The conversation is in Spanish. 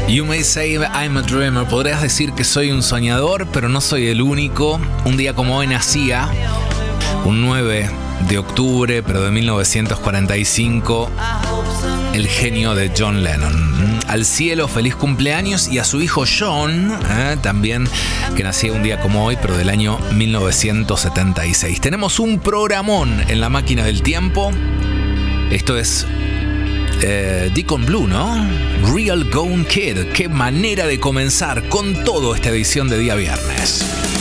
You may say I'm a dreamer. Podrías decir que soy un soñador, pero no soy el único. Un día como hoy nacía, un 9 de octubre, pero de 1945, el genio de John Lennon. Al cielo, feliz cumpleaños, y a su hijo John, también, que nacía un día como hoy, pero del año 1976. Tenemos un programón en la máquina del tiempo. Esto es Deacon Blue, ¿no? Real Gone Kid. Qué manera de comenzar con todo esta edición de día viernes.